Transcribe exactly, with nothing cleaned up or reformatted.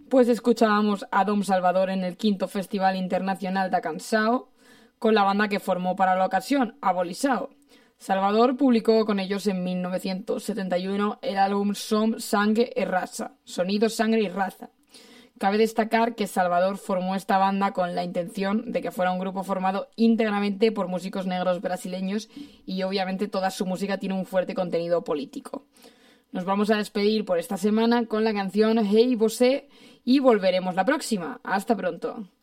Pues escuchábamos a Dom Salvador en el quinto Festival Internacional da Canção, con la banda que formó para la ocasión, Abolisao. Salvador publicó con ellos en mil novecientos setenta y uno el álbum Som, Sangue e Raza, Sonido, Sangre y Raza. Cabe destacar que Salvador formó esta banda con la intención de que fuera un grupo formado íntegramente por músicos negros brasileños y obviamente toda su música tiene un fuerte contenido político. Nos vamos a despedir por esta semana con la canción Hey Você y volveremos la próxima. Hasta pronto.